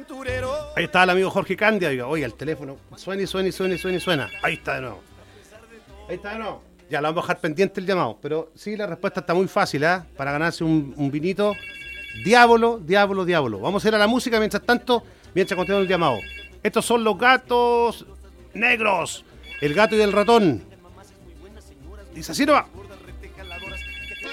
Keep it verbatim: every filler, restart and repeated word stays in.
Ahí está el amigo Jorge Candia. Oiga, oiga, el teléfono suena y suena y suena y suena y suena. Ahí está de nuevo. Ahí está de nuevo. Ya, lo vamos a dejar pendiente el llamado. Pero sí, la respuesta está muy fácil, ¿eh? Para ganarse un, un vinito. Diablo, diablo, diablo. Vamos a ir a la música mientras tanto, mientras continúa el llamado. Estos son los Gatos Negros. El gato y el ratón. Dice así no va.